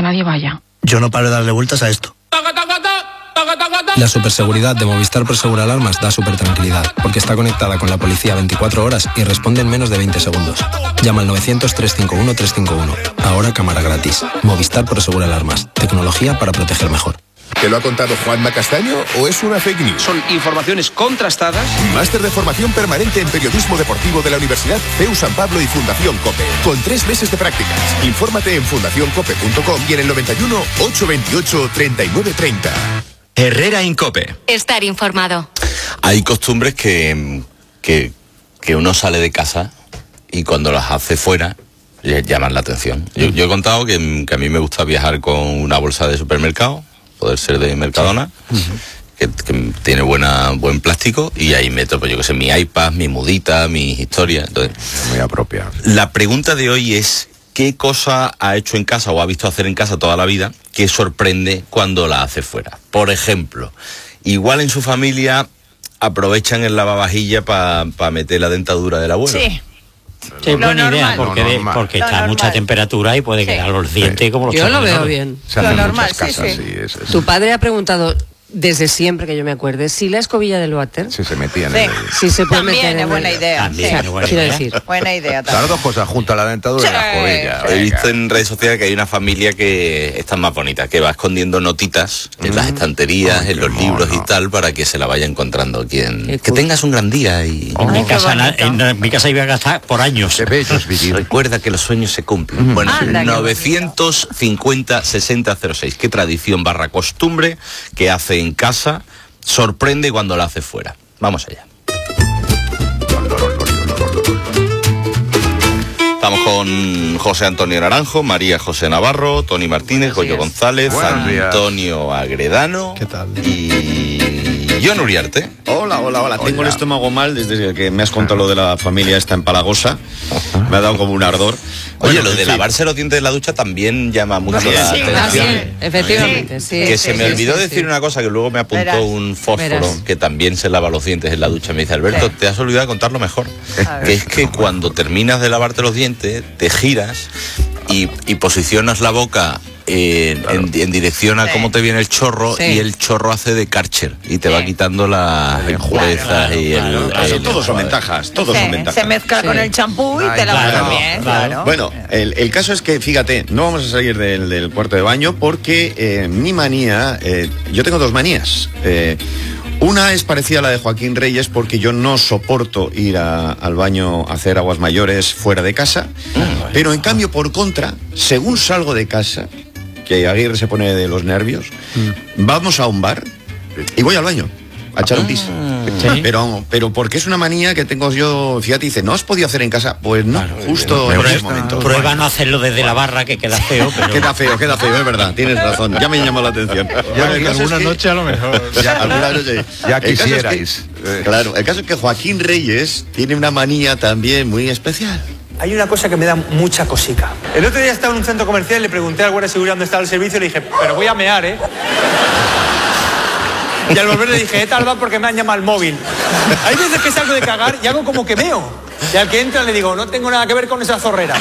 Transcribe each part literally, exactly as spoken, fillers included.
nadie vaya. Yo no paro de darle vueltas a esto. La superseguridad de Movistar Prosegur Alarmas da super tranquilidad, porque está conectada con la policía veinticuatro horas y responde en menos de veinte segundos. Llama al novecientos, trescientos cincuenta y uno, trescientos cincuenta y uno. Ahora cámara gratis. Movistar Prosegur Alarmas. Tecnología para proteger mejor. ¿Te lo ha contado Juanma Castaño o es una fake news? Son informaciones contrastadas. Máster de formación permanente en periodismo deportivo de la Universidad C E U San Pablo y Fundación COPE. Con tres meses de prácticas. Infórmate en fundación cope punto com y en el noventa y uno, ochocientos veintiocho, treinta y nueve treinta. Herrera Incope. Estar informado. Hay costumbres que, que, que uno sale de casa y cuando las hace fuera llaman la atención. Yo, yo he contado que, que a mí me gusta viajar con una bolsa de supermercado, poder ser de Mercadona, sí. uh-huh. que, que tiene buena buen plástico, y ahí meto, pues yo que sé, mi iPad, mi mudita, mis historias. Entonces, muy apropiado. La pregunta de hoy es: ¿qué cosa ha hecho en casa o ha visto hacer en casa toda la vida que sorprende cuando la hace fuera? Por ejemplo, igual en su familia aprovechan el lavavajilla para pa meter la dentadura del abuelo. Sí. Sí, es buena idea, porque, de, porque está a mucha temperatura y puede sí. quedar los dientes sí. como los Yo chorros, lo veo ¿no? bien. Se hacen lo normal, muchas casas, sí, sí. sí, es, es. Tu padre ha preguntado, desde siempre que yo me acuerde, si la escobilla del váter... Sí, se metían sí. en el... Sí, se puede También meter es en buena el... idea. También sí. es buena Quiero idea. decir. Buena idea también. Las dos cosas, junto a la dentadura sí. y la escobilla. He visto en redes sociales que hay una familia que está más bonita, que va escondiendo notitas mm. en las estanterías, Ay, en los libros mono. y tal, para que se la vaya encontrando quien... Que cool. tengas un gran día y... En, Ay, mi casa, en, en mi casa iba a gastar por años. Qué bello es vivir. Recuerda que los sueños se cumplen. Mm. Bueno, Anda, novecientos cincuenta, sesenta, cero seis. ¿Qué tradición barra costumbre que hace en casa sorprende cuando la hace fuera? Vamos allá. Estamos con José Antonio Naranjo, María José Navarro, Tony Martínez, Goyo González, Antonio Agredano. ¿Qué tal? Y John Uriarte. Hola, hola, hola. Tengo el estómago mal desde que me has contado lo de la familia esta empalagosa. Me ha dado como un ardor. Oye, bueno, lo de fin. lavarse los dientes de la ducha también llama mucho sí, la sí, atención. Sí, efectivamente, sí. Que sí, se me sí, olvidó sí, decir sí. una cosa, que luego me apuntó verás, un fósforo verás. que también se lava los dientes en la ducha. Me dice, Alberto, sí. te has olvidado de contarlo mejor. Que es que cuando terminas de lavarte los dientes, te giras y, y posicionas la boca en, claro. en, en dirección a sí. cómo te viene el chorro sí. y el chorro hace de Karcher y te sí. va quitando las impurezas claro, y claro, el, claro. el... Todos son ventajas, todos sí. son ventajas. Se mezcla sí. con el champú y Ay, te lavas claro, bien, claro. claro. Bueno, el, el caso es que, fíjate, no vamos a salir del, del cuarto de baño porque eh, mi manía, eh, yo tengo dos manías. Eh, Una es parecida a la de Joaquín Reyes porque yo no soporto ir a, al baño a hacer aguas mayores fuera de casa, pero en cambio, por contra, según salgo de casa, que Aguirre se pone de los nervios, mm. vamos a un bar y voy al baño a echar un pis. ¿Sí? Pero, pero porque es una manía que tengo yo, fíjate, dice, ¿no has podido hacer en casa? Pues no, claro, justo en esos momentos. Prueba bueno. no hacerlo desde bueno. la barra, que queda feo. Pero... Queda feo, queda feo, es verdad, tienes razón, ya me llamó la atención. Ya bueno, que alguna es que, noche a lo mejor. Ya, alguna noche. Ya quisierais. Es que, claro, el caso es que Joaquín Reyes tiene una manía también muy especial. Hay una cosa que me da mucha cosica. El otro día estaba en un centro comercial y le pregunté al guardia de seguridad dónde estaba el servicio y le dije, pero voy a mear, ¿eh? Y al volver le dije, he tardado porque me han llamado al móvil. Hay veces que salgo de cagar y hago como que meo. Y al que entra le digo, no tengo nada que ver con esa zorrera.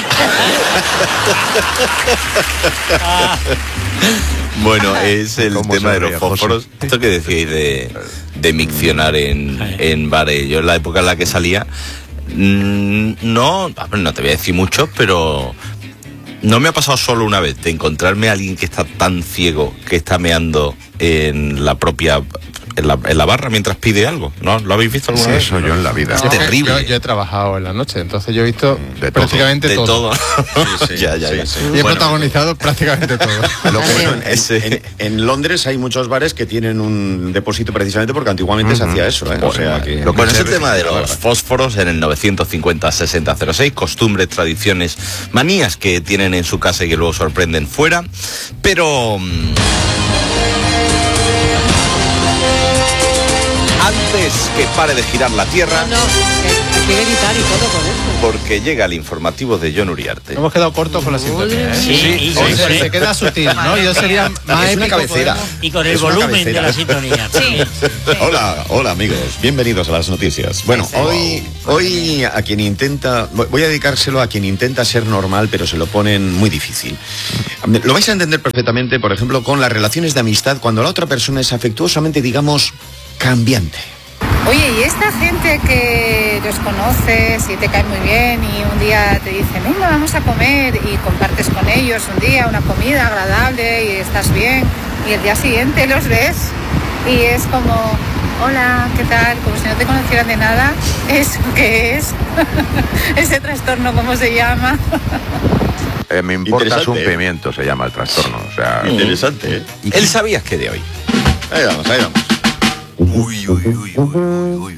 ah. Bueno, es el tema de los fósforos. José? Esto que decíais de, de miccionar en, en bares. Yo en la época en la que salía, mmm, no, no te voy a decir mucho, pero... No me ha pasado solo una vez de encontrarme a alguien que está tan ciego que está meando en la propia en la, en la barra mientras pide algo. ¿No? ¿Lo habéis visto alguna sí, vez? Eso yo en la vida. Es terrible. Yo, yo he trabajado en la noche, entonces yo he visto de prácticamente de todo. todo. Sí, sí, ya, ya, sí, ya. Sí. Y he bueno, protagonizado prácticamente todo. Lo que, bueno, en, en, en Londres hay muchos bares que tienen un depósito precisamente porque antiguamente uh-huh. se hacía eso. ¿eh? Bueno, o sea, que, lo bueno, es el tema de los fósforos en el novecientos cincuenta, sesenta, cero seis, costumbres, tradiciones, manías que tienen en su casa y que luego sorprenden fuera, pero... Antes que pare de girar la Tierra... No, no, hay que gritar y todo con esto. Porque llega el informativo de John Uriarte. Hemos quedado cortos con la sintonía, ¿eh? Sí, sí, sí, sí, se, sí. se queda sutil, ¿no? Yo sería más es una épico, cabecera. Y con el Es una volumen cabecera. de la sintonía. Sí. Hola, hola amigos, bienvenidos a las noticias. Bueno, hoy, hoy a quien intenta, voy a dedicárselo a quien intenta ser normal, pero se lo ponen muy difícil. Lo vais a entender perfectamente, por ejemplo, con las relaciones de amistad, cuando la otra persona es afectuosamente, digamos, cambiante. Oye, y esta gente que los conoces y te cae muy bien y un día te dicen, venga, vamos a comer y compartes con ellos un día una comida agradable y estás bien y el día siguiente los ves y es como, hola, ¿qué tal? Como si no te conocieran de nada. ¿Eso qué es? Ese trastorno, ¿cómo se llama? Eh, me importas un pimiento, se llama el trastorno. O sea, interesante, ¿eh? ¿Él sabías que de hoy? Ahí vamos, ahí vamos. Uy, uy, uy, uy, uy,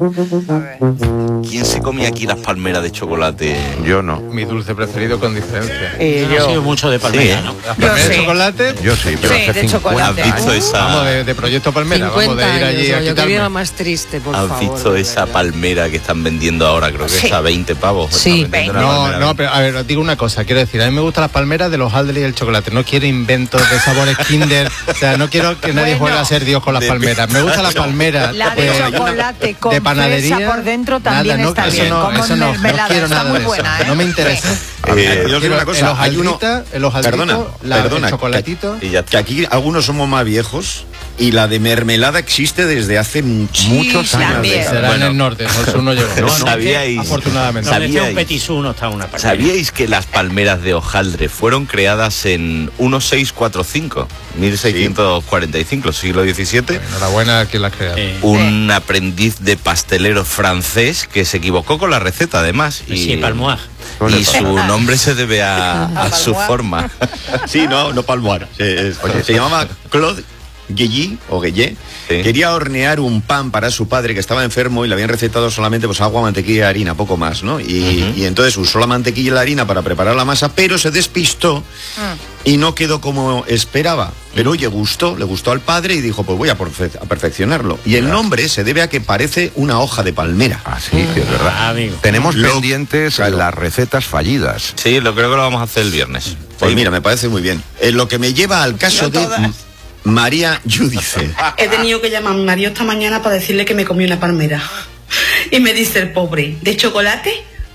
uy. ¿Quién se comía aquí las palmeras de chocolate? Yo no. Mi dulce preferido con diferencia. Y yo no he sido mucho de palmera, Sí, ¿no? Las palmeras de sí. chocolate. Yo sí, pero Sí, hace de cincuenta chocolate. ¿Has visto años. esa, Vamos, de, de Proyecto Palmera, vamos, cincuenta de ir allí años, a yo que quitarme. vida más triste, por ¿has favor. visto de esa verdad. palmera que están vendiendo ahora? Creo que Sí. está a veinte pavos. Sí. Están vendiendo una No, palmera. no, pero a ver, os digo una cosa, quiero decir, a mí me gustan las palmeras de los Alder y el chocolate, no quiero inventos de sabores Kinder, o sea, no quiero que nadie Bueno, juegue a ser Dios con las de- palmeras, me gusta la palmera La de eh, chocolate con de panadería, fresa por dentro también nada, no, está eso bien, no, como eso no, no mermelada, quiero está nada muy de eso, buena, ¿eh? no me interesa. Eh, yo os digo una cosa, el hay uno... hojaldrita, el hojaldrito, Perdona, la, perdona, el chocolatito. Y ya Que aquí algunos somos más viejos y la de mermelada existe desde hace muchísimos Sí, años. también. décadas. Será Bueno. en el norte, el sur no llegó. No, No, ¿sabíais? Afortunadamente. Donde esté un ¿Sabíais? petisú no está una palmera. ¿Sabíais que las palmeras de hojaldre fueron creadas en mil seiscientos cuarenta y cinco, mil seiscientos cuarenta y cinco, siglo diecisiete? Enhorabuena a quien las crea. Eh, Un aprendiz de pastelero francés que se equivocó con la receta, además. Y, Sí, Palmoir. y su nombre se debe a, a su Palmoir. forma. Sí, no, no Palmoir. Se, es- se llamaba Claude Guilly o Guillet. Sí. Quería hornear un pan para su padre que estaba enfermo y le habían recetado solamente pues agua, mantequilla y harina, poco más, ¿no? Y, Ujú. y entonces usó la mantequilla y la harina para preparar la masa, pero se despistó y no quedó como esperaba. Pero oye, gustó, le gustó al padre y dijo, pues voy a, perfe- a perfeccionarlo. Y el nombre se debe a que parece una hoja de palmera. Ah, sí, sí, es verdad. Ah, amigo. Tenemos Lo- pendientes claro. las recetas fallidas. Sí, lo creo que lo vamos a hacer el viernes. Pues mira, me parece muy bien. En lo que me lleva al caso No de todas. M- María Yudice. He tenido que llamar a mi marido esta mañana para decirle que me comí una palmera. Y me dice el pobre, ¿de chocolate?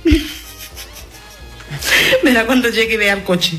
Verá cuando llegue y vea el coche.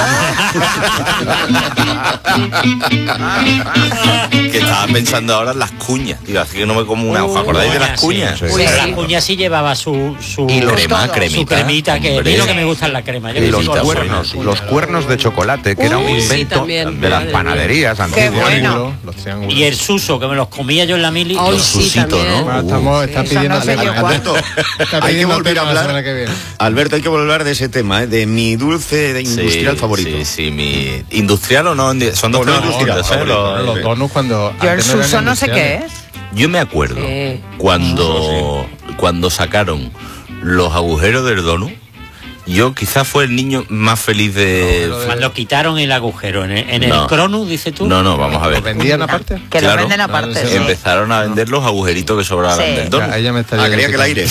Que estaba pensando ahora en las cuñas. Digo, así que no me como una hoja. ¿Acordáis de las cuñas? Sí. Uy, Pero sí. la cuña sí llevaba su, su Y lo crema, su cremita. cremita, que a Hombre. mí lo que me gusta es la crema. Yo Y que los soy golfo. cuernos, los cuernos de chocolate, que era un Uy, sí, invento también. de las Madre panaderías Qué antiguas. bueno. Los triángulos. Y el suso, que me los comía yo en la mili. Ay, Los sí, susitos, también. ¿no? Bueno, estamos, está Eso pidiendo no sé yo Alberto, está hay que pidiendo volver a tema la hablar. semana que viene. Alberto, hay que volver a hablar de ese tema, ¿eh? De mi dulce de industrial Sí, favorito. Sí, sí, mi industrial o no, son dos O no temas industrial, distintos, ¿eh? favorito, Los- ¿no? Los donuts cuando... Yo el antes no eran suso no sé qué industriales. es. Yo me acuerdo Sí. cuando, cuando sacaron los agujeros del donut. Yo quizás fue el niño más feliz de... Cuando quitaron el agujero en el, en el No. Cronus, dices tú. No, no, vamos a ver. ¿Lo vendían aparte? Que Claro. lo venden aparte. No, sí. Empezaron a vender los agujeritos que sobraban Sí. del donut. Ya, ella me estaría Ah, creía que el aire.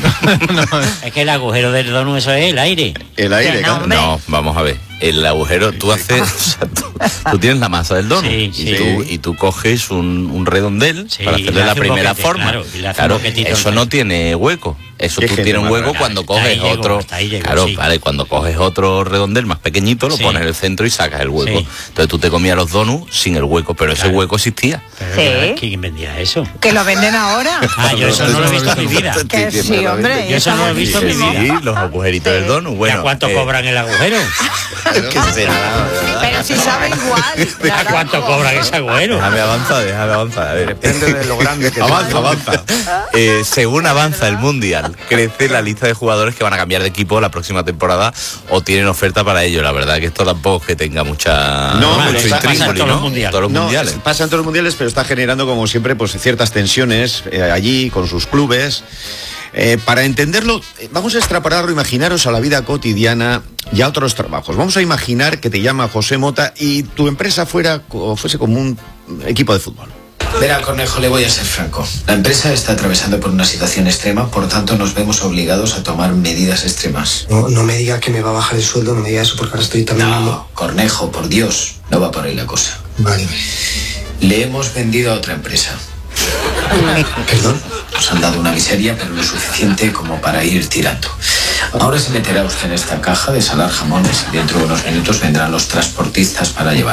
Es que el agujero del donut, eso es el aire. El aire, Que no, claro. hombre. No, vamos a ver. El agujero, tú haces, o sea, tú, tú tienes la masa del donut Sí, y, sí. Tú, y tú coges un, un redondel Sí, para y hacerle le la hace un primera boquete, forma. claro, y le hace Claro, un boquetito eso en no el- tiene hueco. Eso Qué tú gente tienes un más hueco rara. cuando Hasta ahí coges llego, otro. hasta ahí llego, claro, sí. vale, cuando coges otro redondel más pequeñito, lo Sí. pones en el centro y sacas el hueco. Sí. Entonces tú te comías los donuts sin el hueco, pero ese Claro. hueco existía. Pero Sí. ¿quién vendía eso? Que lo venden ahora. Ah, yo eso no lo he visto en mi vida. Que sí, hombre. Yo eso no lo he visto en mi Sí, vida. sí, los agujeritos del donut. Bueno, ¿Y a cuánto eh, cobran el agujero? ¿qué será, verdad? Pero si sabe igual. ¿A cuánto cobran ese agujero? Déjame avanzar, déjame avanzar. A ver. Depende de lo grande que Avanza, sea. avanza. Eh, según avanza el Mundial, crece la lista de jugadores que van a cambiar de equipo la próxima temporada o tienen oferta para ello. La verdad que esto tampoco es que tenga mucha No, mucho pero está- intríngulis, pasa en todos ¿no? los mundiales. Todos los No, mundiales. pasa en todos los mundiales, pero está generando, como siempre, pues ciertas tensiones eh, allí con sus clubes. Eh, para entenderlo, eh, vamos a extrapolarlo, imaginaros a la vida cotidiana y a otros trabajos. Vamos a imaginar que te llama José Mota y tu empresa fuera o fuese como un equipo de fútbol. Verá, Cornejo, le voy a ser franco. La empresa está atravesando por una situación extrema, por tanto nos vemos obligados a tomar medidas extremas. No, no me diga que me va a bajar el sueldo, no me diga eso porque ahora estoy también... No, Cornejo, por Dios, no va por ahí la cosa. Vale, vale. Le hemos vendido a otra empresa. ¿Perdón? Nos han dado una miseria, pero lo suficiente como para ir tirando. Ahora se meterá usted en esta caja de salar jamones y dentro de unos minutos vendrán los transportistas para llevar.